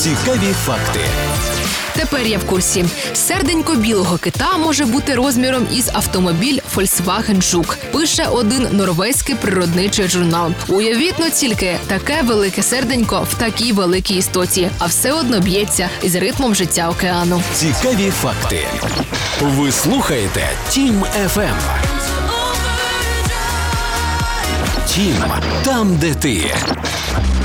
Цікаві факти. Тепер я в курсі. Серденько білого кита може бути розміром із автомобіль Volkswagen Жук. Пише один норвезький природничий журнал. Уявіть, ну тільки таке велике серденько в такій великій істоті, а все одно б'ється із ритмом життя океану. Цікаві факти. Ви слухаєте Тім ФМ. Тім, там, де ти.